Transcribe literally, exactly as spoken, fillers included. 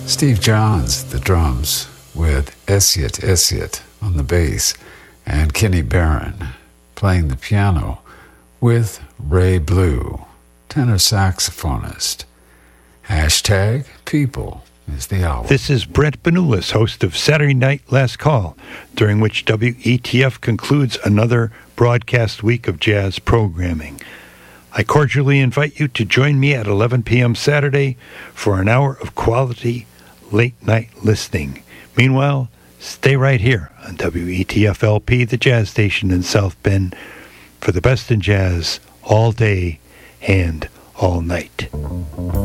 Steve Johns, the drums, with Esiot Esiot on the bass, and Kenny Barron playing the piano with Ray Blue, tenor saxophonist. Hashtag People is the album. This is Brent Benulis, host of Saturday Night Last Call, during which W E T F concludes another broadcast week of jazz programming. I cordially invite you to join me at eleven p.m. Saturday for an hour of quality late-night listening. Meanwhile, stay right here on W E T F L P, the jazz station in South Bend, for the best in jazz all day and all night.